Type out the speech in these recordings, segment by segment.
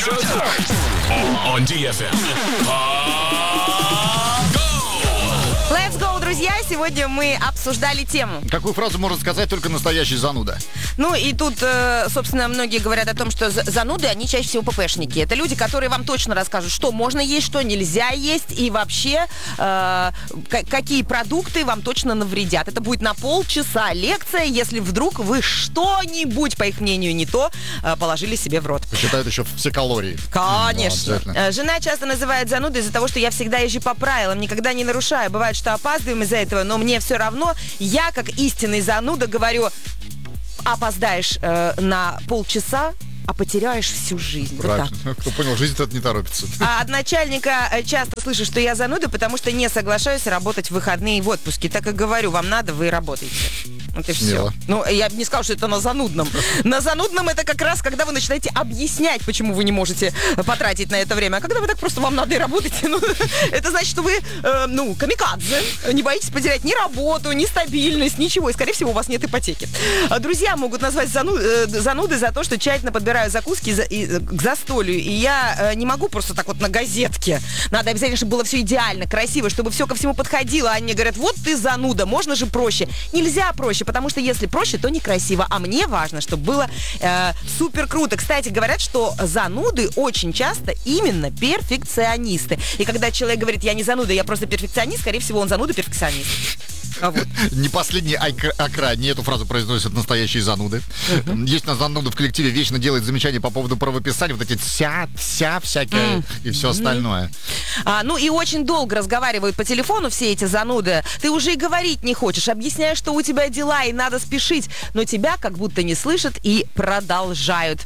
On DFM. Let's go, друзья! Сегодня мы обсуждали тему. Какую фразу можно сказать только настоящий зануда? Ну и тут, собственно, многие говорят о том, что зануды, они чаще всего ППшники. Это люди, которые вам точно расскажут, что можно есть, что нельзя есть, и вообще какие продукты вам точно навредят. Это будет на полчаса лекция, если вдруг вы что-нибудь, по их мнению, не то положили себе в рот. Посчитают еще все калории. Конечно. Жена часто называет занудой из-за того, что я всегда езжу по правилам, никогда не нарушаю. Бывает, что опаздываем из-за этого, но мне все равно. Я, как истинный зануда, говорю, опоздаешь на полчаса, а потеряешь всю жизнь. Правильно. Вот так. Кто понял, жизнь от не торопится. А от начальника часто слышу, что я зануда, потому что не соглашаюсь работать в выходные и в отпуске. Так и говорю, вам надо, вы работаете. Вот и все. Ну, я бы не сказала, что это на занудном. На занудном это как раз, когда вы начинаете объяснять, почему вы не можете потратить на это время. А когда вы так просто вам надо и работаете, ну, это значит, что вы, камикадзе. Не боитесь потерять ни работу, ни стабильность, ничего. И, скорее всего, у вас нет ипотеки. Друзья могут назвать занудой за то, что тщательно подбираю закуски к застолью. И я не могу просто так вот на газетке. Надо обязательно, чтобы было все идеально, красиво, чтобы все ко всему подходило. А они мне говорят, вот ты зануда, можно же проще. Нельзя проще, потому что если проще, то некрасиво. А мне важно, чтобы было супер круто. Кстати, говорят, что зануды очень часто именно перфекционисты. И когда человек говорит, я не зануда, я просто перфекционист, скорее всего, он зануда-перфекционист. Не последний окрай, не эту фразу произносят настоящие зануды. Есть на зануды в коллективе, вечно делает замечания по поводу правописания, вот эти всякое и все остальное. Ну и очень долго разговаривают по телефону все эти зануды. Ты уже и говорить не хочешь, объясняешь, что у тебя дела и надо спешить, но тебя как будто не слышат и продолжают.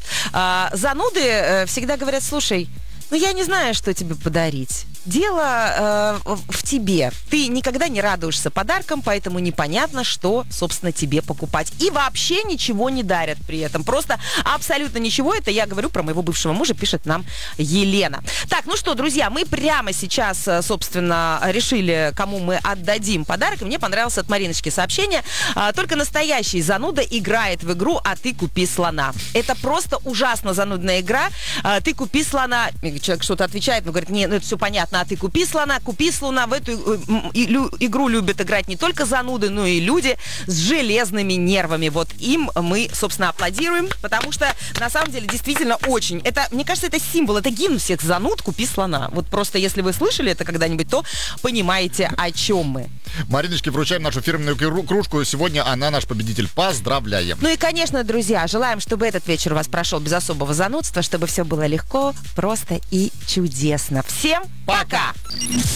Зануды всегда говорят, слушай, я не знаю, что тебе подарить. Дело в тебе. Ты никогда не радуешься подаркам, поэтому непонятно, что, собственно, тебе покупать. И вообще ничего не дарят при этом. Просто абсолютно ничего. Это я говорю про моего бывшего мужа, пишет нам Елена. Так, ну что, друзья, мы прямо сейчас, собственно, решили, кому мы отдадим подарок. И мне понравилось от Мариночки сообщение. Только настоящий зануда играет в игру «А ты купи слона». Это просто ужасно занудная игра. Ты купи слона. Человек что-то отвечает, но говорит, не, ну это все понятно. А ты купи слона. В эту игру любят играть не только зануды, но и люди с железными нервами. Вот им мы, собственно, аплодируем, потому что, на самом деле, действительно очень. Это, мне кажется, это символ, это гимн всех зануд «Купи слона». Вот просто, если вы слышали это когда-нибудь, то понимаете, о чем мы. Мариночке вручаем нашу фирменную кружку. Сегодня она наш победитель. Поздравляем. Ну и, конечно, друзья, желаем, чтобы этот вечер у вас прошел без особого занудства, чтобы все было легко, просто и чудесно. Всем пока!